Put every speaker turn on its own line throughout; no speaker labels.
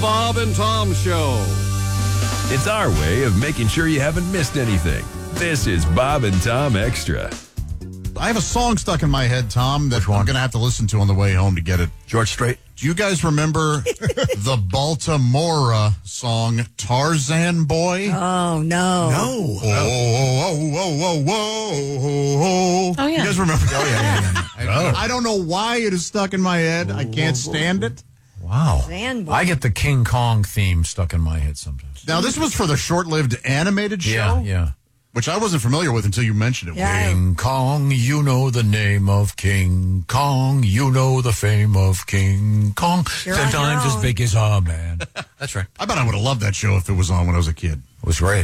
Bob and Tom Show.
It's our way of making sure you haven't missed anything. This is Bob and Tom Extra.
I have a song stuck in my head, Tom, that I'm going to have to listen to on the way home to get it.
George Strait.
Do you guys remember the Baltimora song, Tarzan Boy?
Oh, no.
No.
Oh,
Oh, yeah.
You guys remember?
Oh, yeah.
I don't know why it is stuck in my head. I can't stand it.
Wow.
Tarzan Boy.
I get the King Kong theme stuck in my head sometimes.
Now, this was for the short-lived animated show,
Yeah.
which I wasn't familiar with until you mentioned it.
Yeah.
King Kong, you know the name of King Kong. You know the fame of King Kong.
Sure,
10
I
times
know.
as big as a man. That's right.
I bet I would have loved that show if it was on when I was a kid.
It was great.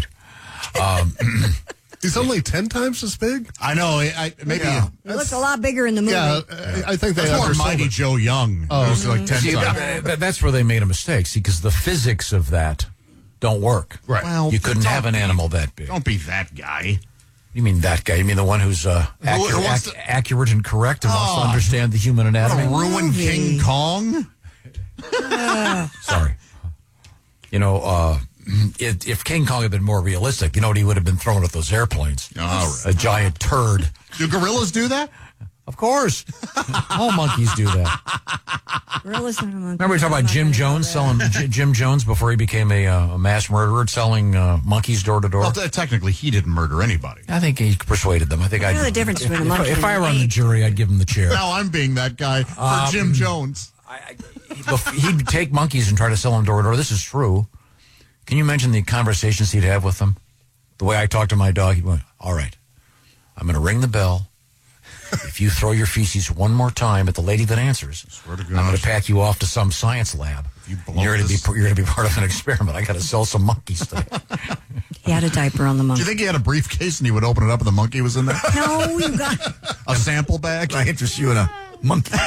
He's only 10 times as big?
I know. Maybe.
Yeah.
He looks a lot bigger in the movie.
Yeah, I think they
That's more
undersold
Mighty
it.
Joe Young. Oh, it was like 10
See,
times.
that's where they made a mistake. See, because the physics of that don't work.
Right.
Well,
You couldn't have an animal that big.
Don't be that guy.
You mean that guy? You mean the one who's
wants to-
accurate and correct and wants to understand the human anatomy?
Ruin King Kong?
Sorry. You know, if King Kong had been more realistic, you know what he would have been throwing at those airplanes?
All right.
A giant turd.
Do gorillas do that?
Of course. All monkeys do that.
Gorillas are a monkey.
Remember we talked about Jim Jones selling Jim Jones before he became a mass murderer, selling monkeys door to door?
Well, technically, he didn't murder anybody.
I think he persuaded them. I think
I know the difference between a monkey
if
and
I were
an
on the
ape.
jury, I'd give him the chair.
Now I'm being that guy for Jim Jones.
He'd take monkeys and try to sell them door to door. This is true. Can you mention the conversations he'd have with them? The way I talk to my dog, he went, all right, I'm going to ring the bell. If you throw your feces one more time at the lady that answers,
Swear to
I'm going
God.
to pack you off to some science lab.
you blow
You're going
this-
to be part of an experiment. I got to sell some monkeys today.
He had a diaper on the
Do
monkey.
you think he had a briefcase and he would open it up and the monkey was in there?
No, you got...
A sample bag?
I interest you in a monkey.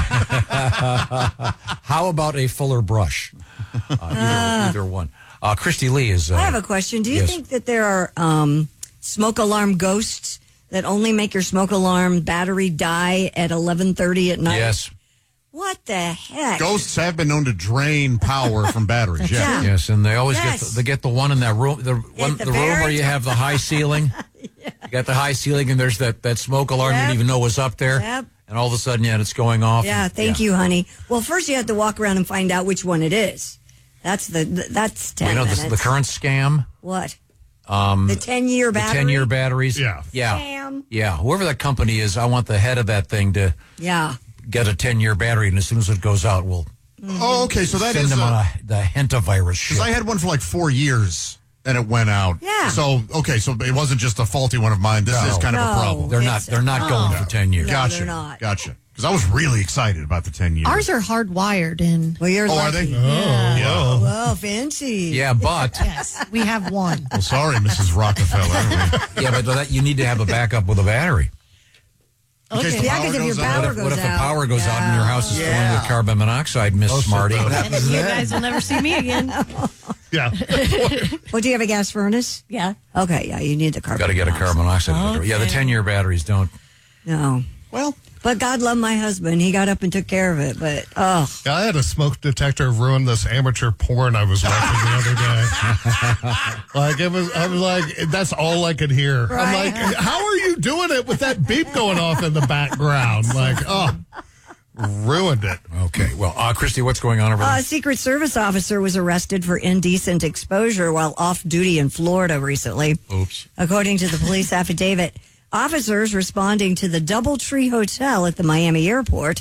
How about a fuller brush? Either one. Christy Lee is.
I have a question. Do you
yes.
think that there are smoke alarm ghosts that only make your smoke alarm battery die at 11:30 at night?
Yes.
What the heck?
Ghosts have been known to drain power from batteries. Yeah.
Yeah.
Yes, and they always
Yes.
get the one in that room, the room
very
where you have the high ceiling. You got the high ceiling, and there's that smoke alarm you
Yep.
didn't even know was up there.
Yep.
And all of a sudden, it's going off.
Yeah, thank you, honey. Well, first you have to walk around and find out which one it is. That's 10
You know,
minutes.
the current scam,
What? The 10-year
the
battery?
10-year batteries.
Yeah.
Yeah.
Scam.
Yeah. Whoever that company is, I want the head of that thing to
Yeah.
get a 10-year battery, and as soon as it goes out, we'll
Oh, okay. So that
send
is
them on the Hentavirus ship.
because I had one for like 4 years and it went out.
Yeah.
So okay, so it wasn't just a faulty one of mine. This is kind of a
No.
problem.
They're not going for 10 years.
No,
Gotcha.
they're not.
Gotcha. Because I was really excited about the 10 years.
Ours are hardwired in.
Well, you're
Oh,
lucky.
are they?
Yeah.
Well, fancy.
Yeah, but
Yes, we have one.
Well, sorry, Mrs. Rockefeller.
you need to have a backup with a battery.
In case the
Yeah,
power
because if your
goes out.
power
What
goes
if the
out.
power goes out and your house is filling with carbon monoxide, Miss Smarty?
And then you guys will never see me again.
Yeah.
Well, do you have a gas furnace?
Yeah.
Okay, yeah, you need the carbon.
Got to get a carbon monoxide.
Okay.
Yeah, the 10-year batteries don't.
No.
Well,
But God love my husband. He got up and took care of it. But, oh,
Yeah, I had a smoke detector ruin this amateur porn I was watching the other day. I was like, that's all I could hear. I'm
Right.
like, how are you doing it with that beep going off in the background? Like, oh, ruined it.
Okay, well, Christy, what's going on over there?
a Secret Service officer was arrested for indecent exposure while off duty in Florida recently.
Oops.
According to the police affidavit, officers responding to the Doubletree Hotel at the Miami airport